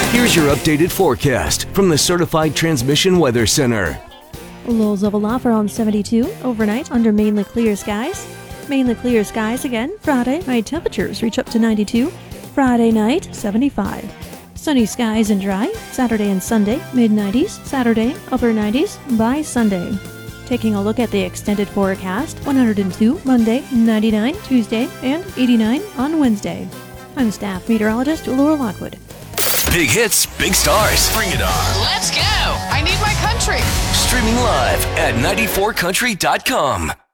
Here's your updated forecast from the Certified Transmission Weather Center. Lows level off around 72 overnight under mainly clear skies. Mainly clear skies again Friday. High temperatures reach up to 92. Friday night, 75. Sunny skies and dry. Saturday and Sunday, mid-90s. Saturday, upper 90s by Sunday. Taking a look at the extended forecast, 102 Monday, 99 Tuesday, and 89 on Wednesday. I'm staff meteorologist Laura Lockwood. Big hits, big stars. Bring it on. Let's go. I need my country. Streaming live at 94country.com.